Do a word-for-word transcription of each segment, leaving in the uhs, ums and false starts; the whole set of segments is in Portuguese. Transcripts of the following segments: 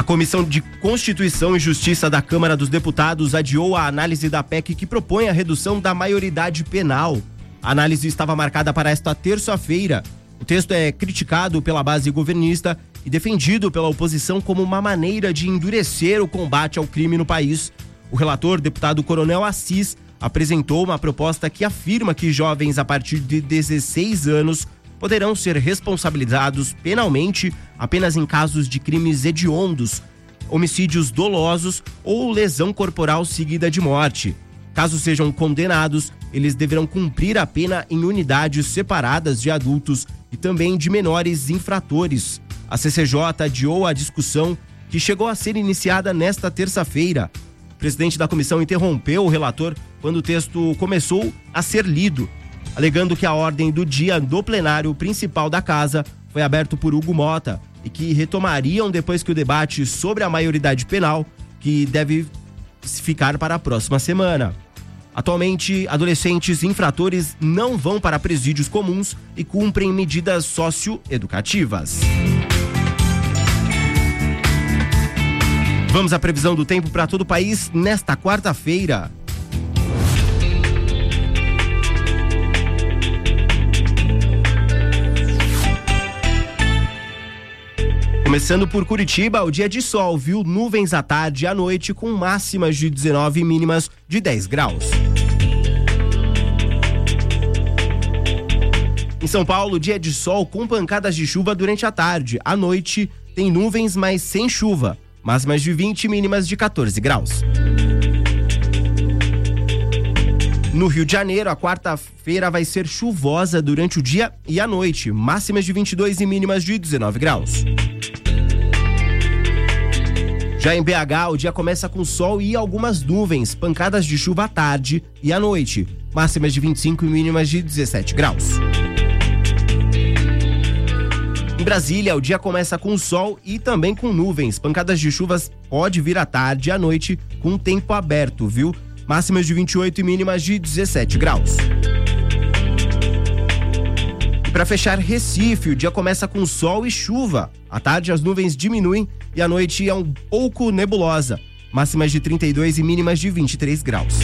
A Comissão de Constituição e Justiça da Câmara dos Deputados adiou a análise da P E C que propõe a redução da maioridade penal. A análise estava marcada para esta terça-feira. O texto é criticado pela base governista e defendido pela oposição como uma maneira de endurecer o combate ao crime no país. O relator, deputado Coronel Assis, apresentou uma proposta que afirma que jovens a partir de dezesseis anos poderão ser responsabilizados penalmente apenas em casos de crimes hediondos, homicídios dolosos ou lesão corporal seguida de morte. Caso sejam condenados, eles deverão cumprir a pena em unidades separadas de adultos e também de menores infratores. A C C J adiou a discussão, que chegou a ser iniciada nesta terça-feira. O presidente da comissão interrompeu o relator quando o texto começou a ser lido, alegando que a ordem do dia do plenário principal da casa foi aberto por Hugo Mota e que retomariam depois que o debate sobre a maioridade penal, que deve ficar para a próxima semana. Atualmente, adolescentes infratores não vão para presídios comuns e cumprem medidas socioeducativas. Vamos à previsão do tempo para todo o país nesta quarta-feira. Começando por Curitiba, o dia de sol, viu? Nuvens à tarde e à noite com máximas de dezenove e mínimas de dez graus. Em São Paulo, dia de sol com pancadas de chuva durante a tarde. À noite, tem nuvens, mas sem chuva. Máximas de vinte e mínimas de quatorze graus. No Rio de Janeiro, a quarta-feira vai ser chuvosa durante o dia e a noite. Máximas de vinte e dois e mínimas de dezenove graus. Já em B H, o dia começa com sol e algumas nuvens, pancadas de chuva à tarde e à noite, máximas de vinte e cinco e mínimas de dezessete graus. Em Brasília, o dia começa com sol e também com nuvens, pancadas de chuvas pode vir à tarde e à noite com tempo aberto, viu? Máximas de vinte e oito e mínimas de dezessete graus. Para fechar Recife, o dia começa com sol e chuva. À tarde as nuvens diminuem e à noite é um pouco nebulosa. Máximas de trinta e dois e mínimas de vinte e três graus.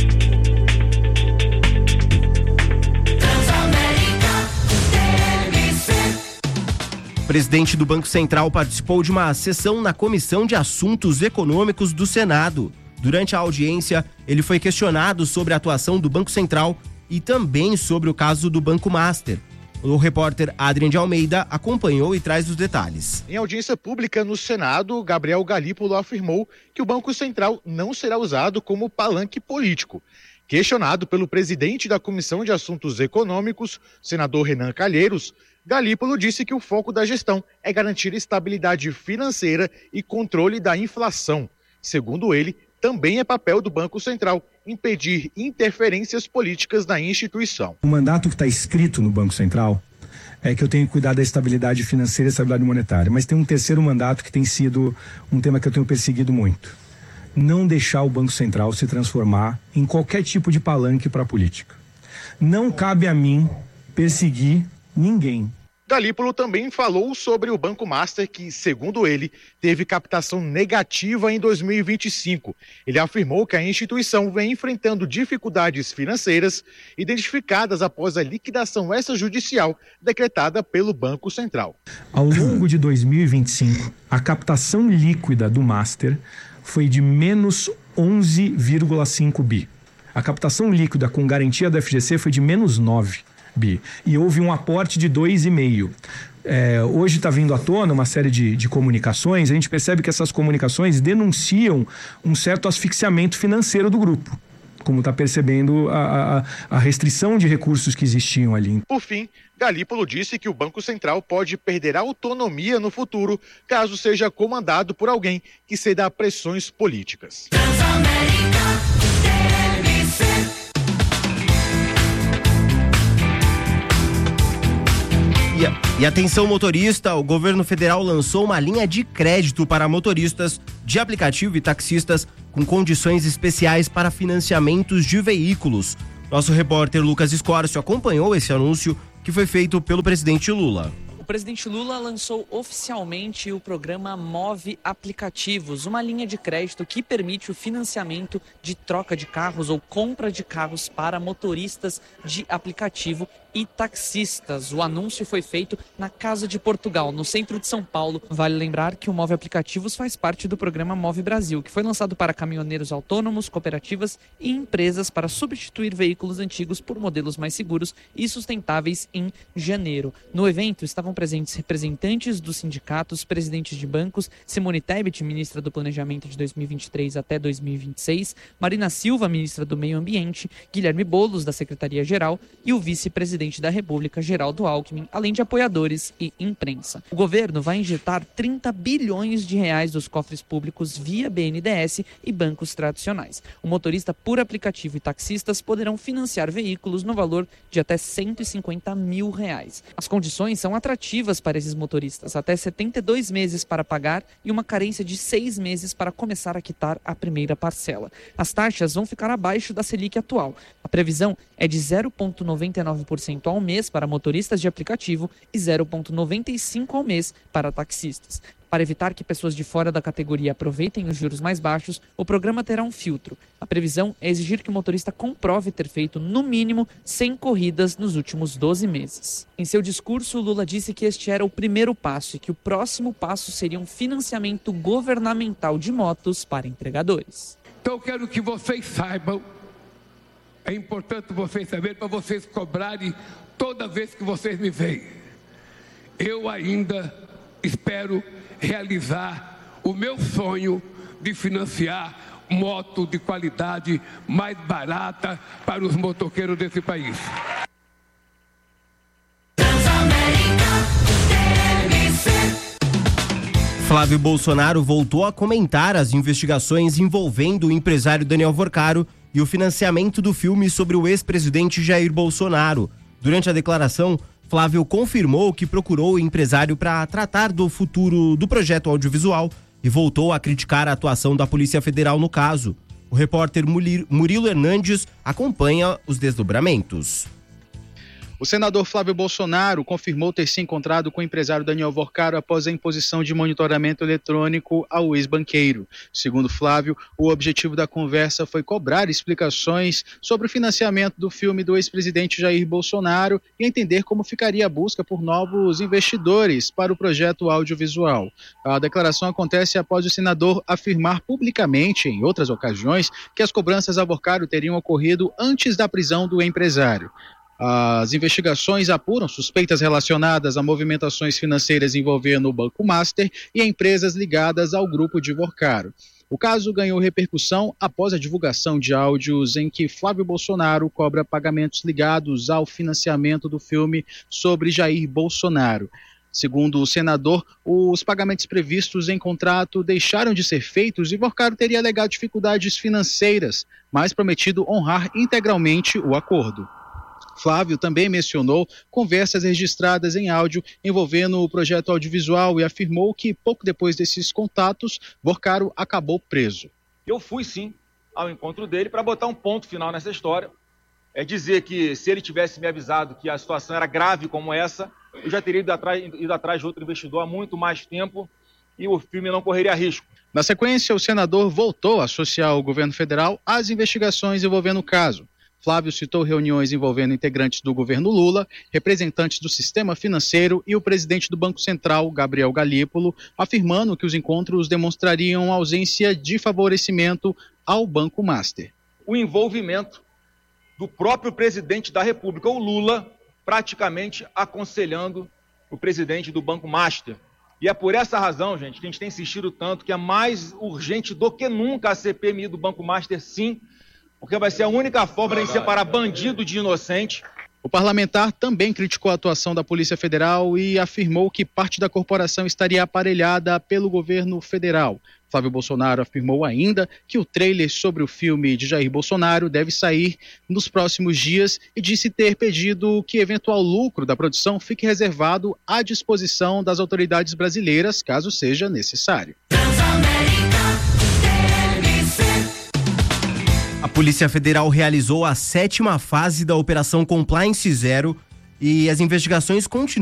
O presidente do Banco Central participou de uma sessão na Comissão de Assuntos Econômicos do Senado. Durante a audiência, ele foi questionado sobre a atuação do Banco Central e também sobre o caso do Banco Master. O repórter Adrian de Almeida acompanhou e traz os detalhes. Em audiência pública no Senado, Gabriel Galípolo afirmou que o Banco Central não será usado como palanque político. Questionado pelo presidente da Comissão de Assuntos Econômicos, senador Renan Calheiros, Galípolo disse que o foco da gestão é garantir estabilidade financeira e controle da inflação. Segundo ele, também é papel do Banco Central impedir interferências políticas na instituição. O mandato que está escrito no Banco Central é que eu tenho que cuidar da estabilidade financeira e estabilidade monetária, mas tem um terceiro mandato que tem sido um tema que eu tenho perseguido muito. Não deixar o Banco Central se transformar em qualquer tipo de palanque para a política. Não cabe a mim perseguir ninguém. Galípolo também falou sobre o Banco Master, que, segundo ele, teve captação negativa em dois mil e vinte e cinco. Ele afirmou que a instituição vem enfrentando dificuldades financeiras identificadas após a liquidação extrajudicial decretada pelo Banco Central. Ao longo de dois mil e vinte e cinco, a captação líquida do Master foi de menos onze vírgula cinco bi. A captação líquida com garantia da F G C foi de menos nove bi. E houve um aporte de dois vírgula cinco. É, hoje está vindo à tona uma série de, de comunicações, a gente percebe que essas comunicações denunciam um certo asfixiamento financeiro do grupo, como está percebendo a, a, a restrição de recursos que existiam ali. Por fim, Galípolo disse que o Banco Central pode perder a autonomia no futuro caso seja comandado por alguém que ceda a pressões políticas. E atenção motorista, o governo federal lançou uma linha de crédito para motoristas de aplicativo e taxistas com condições especiais para financiamentos de veículos. Nosso repórter Lucas Escórcio acompanhou esse anúncio que foi feito pelo presidente Lula. O presidente Lula lançou oficialmente o programa Move Aplicativos, uma linha de crédito que permite o financiamento de troca de carros ou compra de carros para motoristas de aplicativo e taxistas. O anúncio foi feito na Casa de Portugal, no centro de São Paulo. Vale lembrar que o Move Aplicativos faz parte do programa Move Brasil, que foi lançado para caminhoneiros autônomos, cooperativas e empresas para substituir veículos antigos por modelos mais seguros e sustentáveis em janeiro. No evento estavam presentes representantes dos sindicatos, presidentes de bancos, Simone Tebet, ministra do Planejamento de dois mil e vinte e três até dois mil e vinte e seis, Marina Silva, ministra do Meio Ambiente, Guilherme Boulos, da Secretaria-Geral, e o vice-presidente da República, Geraldo Alckmin, além de apoiadores e imprensa. O governo vai injetar trinta bilhões de reais dos cofres públicos via B N D E S e bancos tradicionais. O motorista por aplicativo e taxistas poderão financiar veículos no valor de até cento e cinquenta mil reais. As condições são atrativas para esses motoristas, até setenta e dois meses para pagar e uma carência de seis meses para começar a quitar a primeira parcela. As taxas vão ficar abaixo da Selic atual. A previsão é de zero vírgula noventa e nove por cento ao mês para motoristas de aplicativo e zero vírgula noventa e cinco por cento ao mês para taxistas. Para evitar que pessoas de fora da categoria aproveitem os juros mais baixos, o programa terá um filtro. A previsão é exigir que o motorista comprove ter feito, no mínimo, cem corridas nos últimos doze meses. Em seu discurso, Lula disse que este era o primeiro passo e que o próximo passo seria um financiamento governamental de motos para entregadores. Então eu quero que vocês saibam, é importante vocês saberem, para vocês cobrarem toda vez que vocês me veem. Eu ainda espero realizar o meu sonho de financiar moto de qualidade mais barata para os motoqueiros desse país. Flávio Bolsonaro voltou a comentar as investigações envolvendo o empresário Daniel Vorcaro e o financiamento do filme sobre o ex-presidente Jair Bolsonaro. Durante a declaração, Flávio confirmou que procurou o empresário para tratar do futuro do projeto audiovisual e voltou a criticar a atuação da Polícia Federal no caso. O repórter Murilo Hernandes acompanha os desdobramentos. O senador Flávio Bolsonaro confirmou ter se encontrado com o empresário Daniel Vorcaro após a imposição de monitoramento eletrônico ao ex-banqueiro. Segundo Flávio, o objetivo da conversa foi cobrar explicações sobre o financiamento do filme do ex-presidente Jair Bolsonaro e entender como ficaria a busca por novos investidores para o projeto audiovisual. A declaração acontece após o senador afirmar publicamente, em outras ocasiões, que as cobranças a Vorcaro teriam ocorrido antes da prisão do empresário. As investigações apuram suspeitas relacionadas a movimentações financeiras envolvendo o Banco Master e empresas ligadas ao grupo de Vorcaro. O caso ganhou repercussão após a divulgação de áudios em que Flávio Bolsonaro cobra pagamentos ligados ao financiamento do filme sobre Jair Bolsonaro. Segundo o senador, os pagamentos previstos em contrato deixaram de ser feitos e Vorcaro teria alegado dificuldades financeiras, mas prometido honrar integralmente o acordo. Flávio também mencionou conversas registradas em áudio envolvendo o projeto audiovisual e afirmou que pouco depois desses contatos, Vorcaro acabou preso. Eu fui sim ao encontro dele para botar um ponto final nessa história. É dizer que se ele tivesse me avisado que a situação era grave como essa, eu já teria ido atrás, ido atrás de outro investidor há muito mais tempo e o filme não correria risco. Na sequência, o senador voltou a associar o governo federal às investigações envolvendo o caso. Flávio citou reuniões envolvendo integrantes do governo Lula, representantes do sistema financeiro e o presidente do Banco Central, Gabriel Galípolo, afirmando que os encontros demonstrariam ausência de favorecimento ao Banco Master. O envolvimento do próprio presidente da República, o Lula, praticamente aconselhando o presidente do Banco Master. E é por essa razão, gente, que a gente tem insistido tanto que é mais urgente do que nunca a C P M I do Banco Master, sim, porque vai ser a única forma de separar bandido de inocente. O parlamentar também criticou a atuação da Polícia Federal e afirmou que parte da corporação estaria aparelhada pelo governo federal. Flávio Bolsonaro afirmou ainda que o trailer sobre o filme de Jair Bolsonaro deve sair nos próximos dias e disse ter pedido que eventual lucro da produção fique reservado à disposição das autoridades brasileiras, caso seja necessário. A Polícia Federal realizou a sétima fase da Operação Compliance Zero e as investigações continuam.